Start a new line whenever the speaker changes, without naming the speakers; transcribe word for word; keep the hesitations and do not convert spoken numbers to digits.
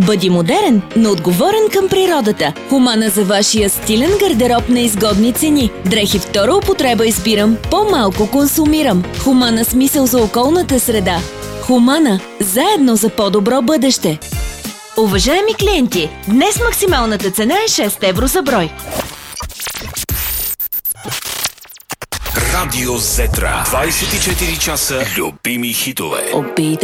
Бъди модерен, но отговорен към природата. Хумана за вашия стилен гардероб на изгодни цени. Дрехи втора употреба избирам, по-малко консумирам. Хумана с мисъл за околната среда. Хумана – заедно за по-добро бъдеще. Уважаеми клиенти, днес максималната цена е шест евро за брой.
Радио Зетра. двайсет и четири часа любими хитове.